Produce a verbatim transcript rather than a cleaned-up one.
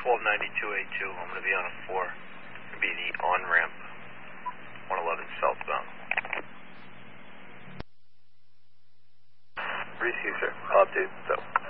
twelve ninety-two A two. I'm going to be on a four. It's going to be the on-ramp, one eleven southbound. Receive, sir. I'll update, so.